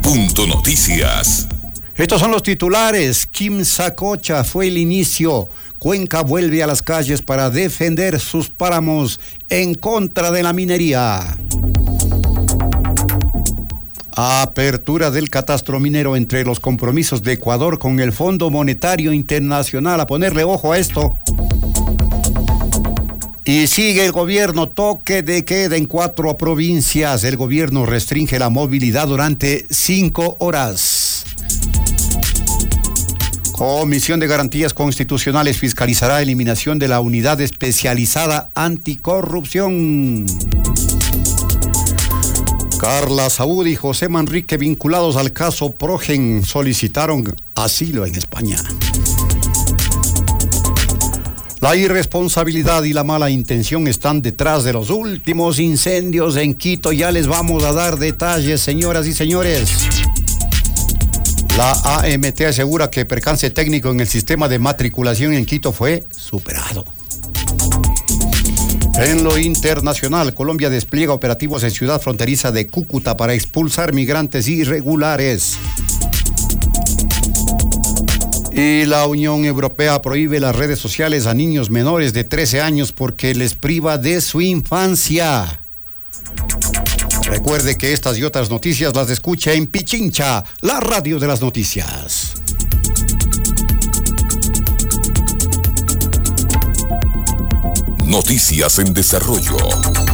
Punto Noticias. Estos son los titulares. Quimsacocha fue el inicio. Cuenca vuelve a las calles para defender sus páramos en contra de la minería. Apertura del catastro minero entre los compromisos de Ecuador con el Fondo Monetario Internacional. A ponerle ojo a esto. Y sigue el gobierno, toque de queda en 4 provincias. El gobierno restringe la movilidad durante 5 horas. Comisión de Garantías Constitucionales fiscalizará eliminación de la Unidad Especializada Anticorrupción. Carla Saúd y José Manrique, vinculados al caso Progen, solicitaron asilo en España. La irresponsabilidad y la mala intención están detrás de los últimos incendios en Quito. Ya les vamos a dar detalles, señoras y señores. La AMT asegura que percance técnico en el sistema de matriculación en Quito fue superado. En lo internacional, Colombia despliega operativos en ciudad fronteriza de Cúcuta para expulsar migrantes irregulares. Y la Unión Europea prohíbe las redes sociales a niños menores de 13 años porque les priva de su infancia. Recuerde que estas y otras noticias las escucha en Pichincha, la radio de las noticias. Noticias en desarrollo.